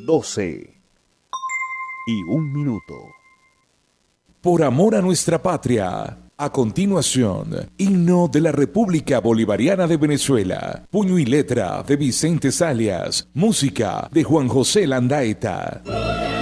12:01. Por amor a nuestra patria. A continuación, himno de la República Bolivariana de Venezuela. Puño y letra de Vicente Salias. Música de Juan José Landaeta.